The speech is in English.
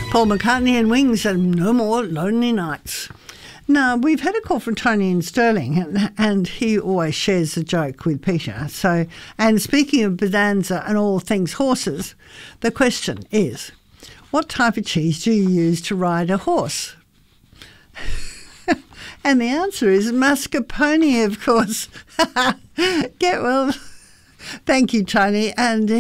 Paul McCartney and Wings and No More Lonely Nights. Now, we've had a call from Tony in Stirling, and he always shares a joke with Peter. So, and speaking of Bonanza and all things horses, the question is, what type of cheese do you use to ride a horse? And the answer is mascarpone, of course. Get well. Thank you, Tony. And